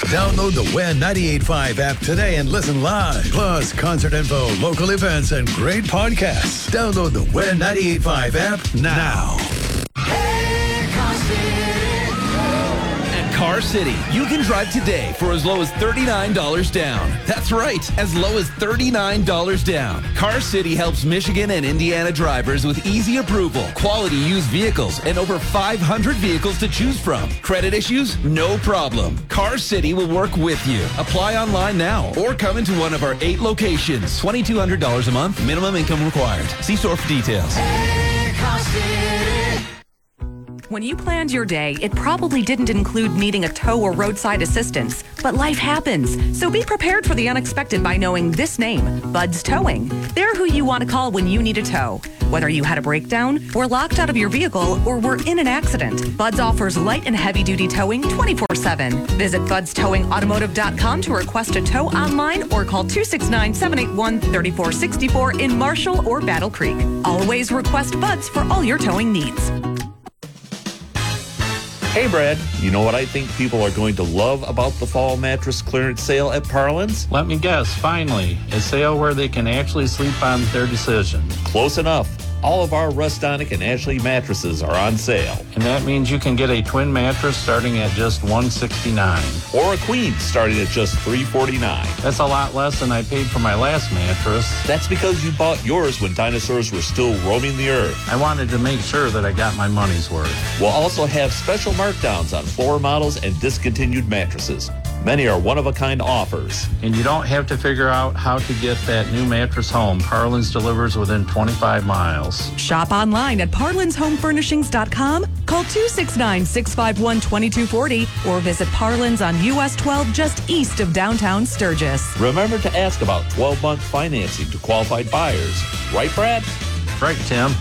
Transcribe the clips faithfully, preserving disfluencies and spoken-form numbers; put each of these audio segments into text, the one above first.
Download the W I N ninety-eight point five app today and listen live. Plus, concert info, local events, and great podcasts. Download the W I N ninety-eight point five app now. Car City, you can drive today for as low as thirty-nine dollars down. That's right, as low as thirty-nine dollars down. Car City helps Michigan and Indiana drivers with easy approval, quality used vehicles, and over five hundred vehicles to choose from. Credit issues? No problem. Car City will work with you. Apply online now or come into one of our eight locations. twenty-two hundred dollars a month, minimum income required. See store for details. Hey, Car City. When you planned your day, it probably didn't include needing a tow or roadside assistance. But life happens, so be prepared for the unexpected by knowing this name, Bud's Towing. They're who you want to call when you need a tow. Whether you had a breakdown, were locked out of your vehicle, or were in an accident, Bud's offers light and heavy-duty towing twenty-four seven. Visit buds towing automotive dot com to request a tow online or call two six nine, seven eight one, three four six four in Marshall or Battle Creek. Always request Bud's for all your towing needs. Hey, Brad, you know what I think people are going to love about the fall mattress clearance sale at Parlin's? Let me guess, finally, a sale where they can actually sleep on their decision. Close enough. All of our Rustonic and Ashley mattresses are on sale. And that means you can get a twin mattress starting at just one hundred sixty-nine dollars. Or a queen starting at just three hundred forty-nine dollars. That's a lot less than I paid for my last mattress. That's because you bought yours when dinosaurs were still roaming the earth. I wanted to make sure that I got my money's worth. We'll also have special markdowns on floor models and discontinued mattresses. Many are one-of-a-kind offers. And you don't have to figure out how to get that new mattress home. Parlin's delivers within twenty-five miles. Shop online at parlins home furnishings dot com, call two six nine, six five one, two two four zero, or visit Parlin's on U S twelve just east of downtown Sturgis. Remember to ask about twelve-month financing to qualified buyers. Right, Brad? Right, Tim.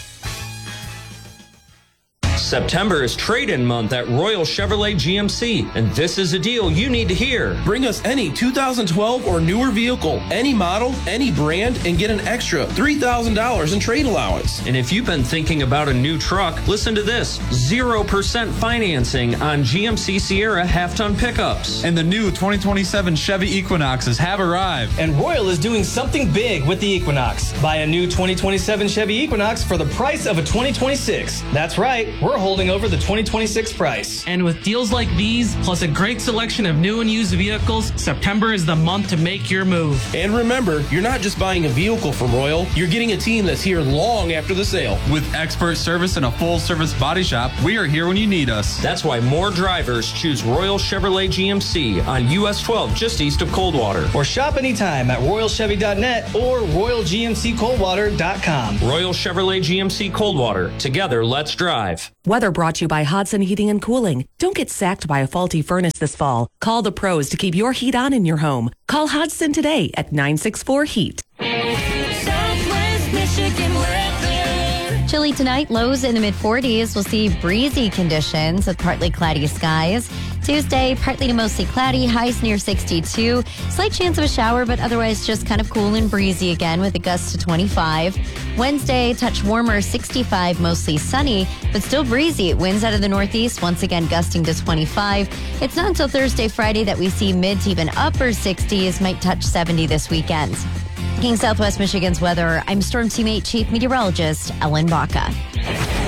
September is trade-in month at Royal Chevrolet G M C, and this is a deal you need to hear. Bring us any two thousand twelve or newer vehicle, any model, any brand, and get an extra three thousand dollars in trade allowance. And if you've been thinking about a new truck, listen to this. zero percent financing on G M C Sierra half-ton pickups. And the new twenty twenty-seven Chevy Equinoxes have arrived. And Royal is doing something big with the Equinox. Buy a new twenty twenty-seven Chevy Equinox for the price of a twenty twenty-six. That's right, we're holding over the twenty twenty-six price. And with deals like these, plus a great selection of new and used vehicles, September is the month to make your move. And remember, you're not just buying a vehicle from Royal, you're getting a team that's here long after the sale. With expert service and a full-service body shop, we are here when you need us. That's why more drivers choose Royal Chevrolet G M C on U S twelve just east of Coldwater. Or shop anytime at royal chevy dot net or royal g m c coldwater dot com. Royal Chevrolet G M C Coldwater. Together, let's drive. Weather brought to you by Hodson Heating and Cooling. Don't get sacked by a faulty furnace this fall. Call the pros to keep your heat on in your home. Call Hodson today at nine six four heat. Southwest Michigan weather. Chilly tonight, lows in the mid forties. We'll see breezy conditions with partly cloudy skies. Tuesday, partly to mostly cloudy, highs near sixty-two. Slight chance of a shower, but otherwise just kind of cool and breezy again with a gust to twenty-five. Wednesday, touch warmer, sixty-five, mostly sunny, but still breezy. Winds out of the northeast, once again gusting to twenty-five. It's not until Thursday, Friday that we see mid to even upper sixties, might touch seventy this weekend. King Southwest Michigan's weather, I'm Storm Team eight Chief Meteorologist Ellen Baca.